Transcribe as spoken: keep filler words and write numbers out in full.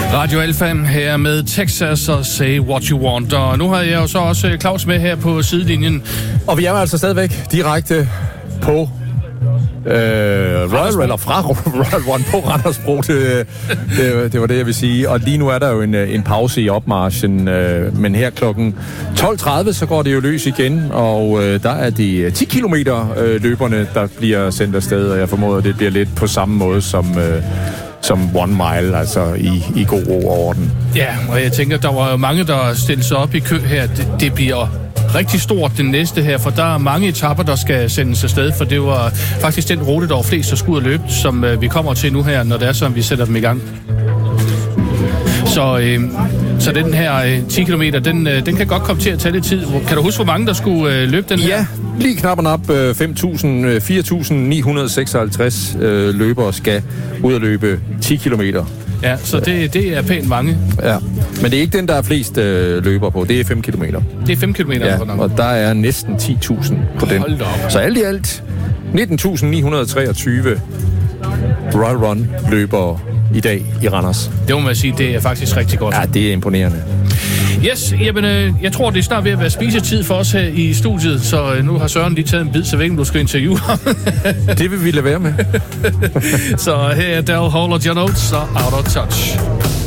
Radio Alfa her med Texas og Say What You Want. Og nu har jeg jo så også Claus med her på sidelinjen. Og vi er altså stadigvæk direkte på øh, Royal, eller fra Royal Run på Randersbro. Det, det, det var det, jeg vil sige. Og lige nu er der jo en, en pause i opmarchen. Øh, men her klokken tolv tredive, så går det jo løs igen. Og øh, der er de ti kilometer øh, løberne, der bliver sendt afsted. Og jeg formoder, det bliver lidt på samme måde som... Øh, som one mile, altså i, i god ro og orden. Ja, og jeg tænker, der var jo mange, der stillede sig op i kø her. Det, det bliver rigtig stort den næste her, for der er mange etapper, der skal sendes afsted, for det var faktisk den rute, der var flest, der skulle ud og løbe, som øh, vi kommer til nu her, når det er sådan, vi sætter dem i gang. Så, øh, så den her øh, ti kilometer, den, øh, den kan godt komme til at tage lidt tid. Kan du huske, hvor mange der skulle øh, løbe den her? Ja, lige knap og nap øh, fem tusind, fire tusind ni hundrede seksoghalvtreds øh, løbere skal ud og løbe ti kilometer. Ja, så det, det er pænt mange. Ja, men det er ikke den, der er flest øh, løbere på. Det er fem kilometer. Det er fem kilometer. Ja, og der er næsten ti tusind på den. Hold da op. Så alt i alt nitten tusind ni hundrede treogtyve Royal Run løbere i dag i Randers. Det må man sige, det er faktisk rigtig godt. Ja, det er imponerende. Yes, jamen, øh, jeg tror, det er snart ved at være spisetid for os her i studiet, så øh, nu har Søren lige taget en bid, så væk, du skal interviewe ham. Det vil vi lade være med. Så her er Daryl Hall og John Oates og Out of Touch.